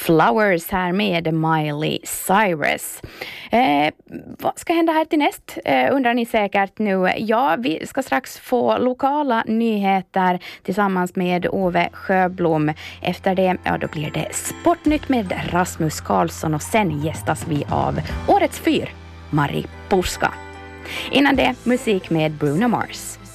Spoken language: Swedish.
Flowers här med Miley Cyrus. Vad ska hända här till näst? Undrar ni säkert nu. Ja, vi ska strax få lokala nyheter tillsammans med Ove Sjöblom. Efter det, ja, då blir det Sportnytt med Rasmus Karlsson och sen gästas vi av Årets fyr, Mari Puska. Innan det, musik med Bruno Mars.